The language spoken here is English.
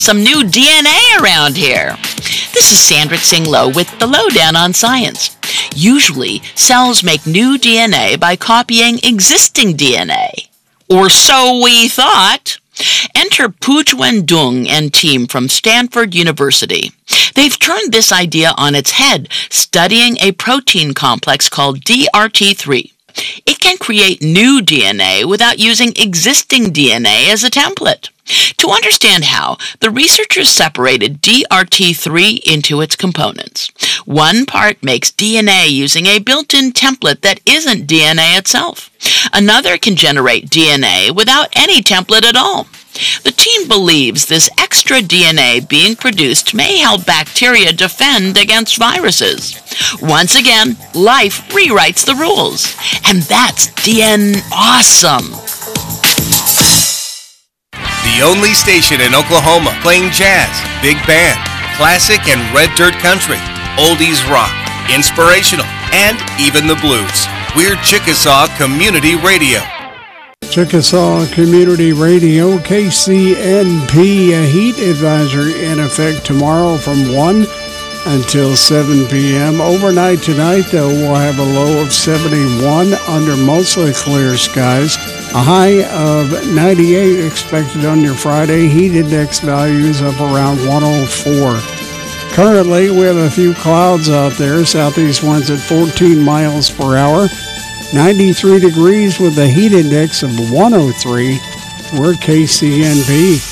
some new DNA around here. This is Sandra Tsing Loh with the Lowdown on Science. Usually, cells make new DNA by copying existing DNA. Or so we thought. Enter Pujwen Dung and team from Stanford University. They've turned this idea on its head, studying a protein complex called DRT3. It can create new DNA without using existing DNA as a template. To understand how, the researchers separated DRT3 into its components. One part makes DNA using a built-in template that isn't DNA itself. Another can generate DNA without any template at all. The team believes this extra DNA being produced may help bacteria defend against viruses. Once again, life rewrites the rules. And that's DN awesome. The only station in Oklahoma playing jazz, big band, classic and red dirt country, oldies rock, inspirational, and even the blues. We're Chickasaw Community Radio. Chickasaw Community Radio, KCNP, a heat advisory in effect tomorrow from 1 until 7 p.m. Overnight tonight, though, we'll have a low of 71 under mostly clear skies. A high of 98 expected on your Friday. Heat index values of around 104. Currently, we have a few clouds out there. Southeast winds at 14 miles per hour. 93 degrees with a heat index of 103. We're KCNP.